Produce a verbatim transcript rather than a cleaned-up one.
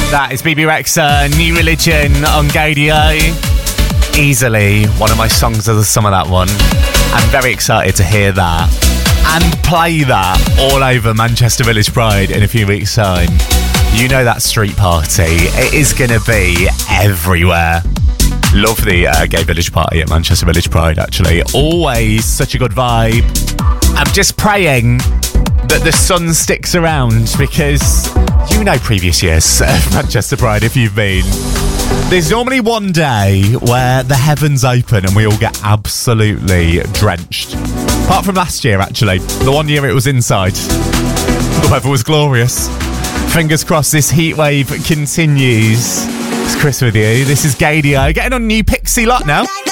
That is B B Rexa, New Religion on Gadio. Easily one of my songs of the summer, that one. I'm very excited to hear that and play that all over Manchester Village Pride in a few weeks' time. You know that street party, it is going to be everywhere. Love the uh, gay village party at Manchester Village Pride, actually. Always such a good vibe. I'm just praying that the sun sticks around, because you know previous years of Manchester Pride, if you've been. There's normally one day where the heavens open and we all get absolutely drenched. Apart from last year, actually. The one year it was inside. The weather was glorious. Fingers crossed this heat wave continues. It's Chris with you. This is Gadio. Getting on new Pixie lot now.